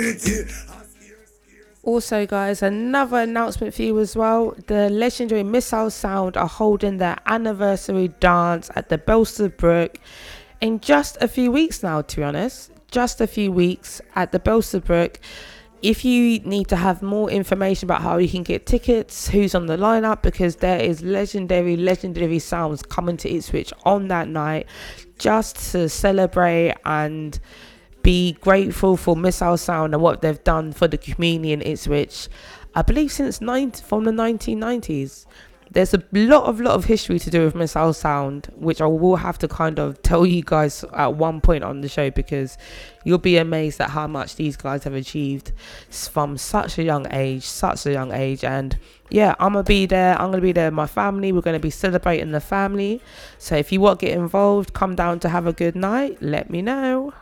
Also, guys, another announcement for you as well. The legendary Missile Sound are holding their anniversary dance at the Belster Brook in just a few weeks now, to be honest. Just a few weeks at the Belster Brook. If you need to have more information about how you can get tickets, who's on the lineup, because there is legendary sounds coming to Ipswich on that night just to celebrate and be grateful for Missile Sound and what they've done for the community in Ipswich. I believe from the 1990s. There's a lot of history to do with Missile Sound, which I will have to kind of tell you guys at one point on the show, because you'll be amazed at how much these guys have achieved from such a young age. And yeah, I'm gonna be there with my family. We're gonna be celebrating the family. So if you want to get involved, come down to have a good night, let me know.